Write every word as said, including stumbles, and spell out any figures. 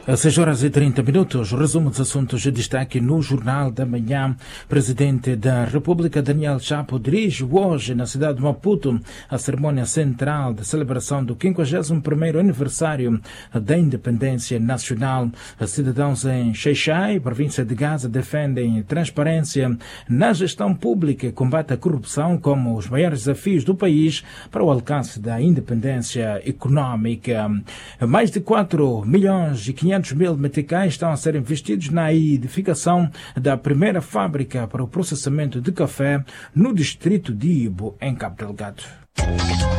Às seis horas e trinta minutos, resumo dos assuntos de destaque no Jornal da Manhã. Presidente da República, Daniel Chapo, dirige hoje na cidade de Maputo a cerimônia central de celebração do quinquagésimo primeiro aniversário da independência nacional. Cidadãos em Xai-Xai, província de Gaza, defendem transparência na gestão pública e combate à corrupção como os maiores desafios do país para o alcance da independência económica. Mais de quatro milhões e quinhentos mil meticais estão a ser investidos na edificação da primeira fábrica para o processamento de café no distrito de Ibo, em Cabo Delgado.